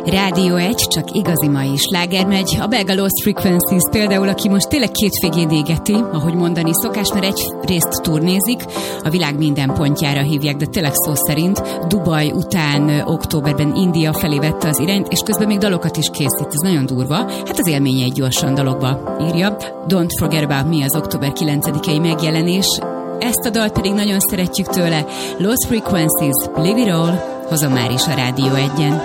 Rádió 1, csak igazi mai sláger megy. A belga Lost Frequencies például, aki most tényleg két fégét égeti, ahogy mondani szokás, mert egyrészt turnézik, a világ minden pontjára hívják, de tényleg szó szerint. Dubaj után októberben India felé vette az irányt, és közben még dalokat is készít, ez nagyon durva. Hát az élményeit gyorsan dalokba írja. Don't Forget About Me az október 9-i megjelenés. Ezt a dalt pedig nagyon szeretjük tőle. Lost Frequencies, Leave It All, hozom már is a Rádió 1-en.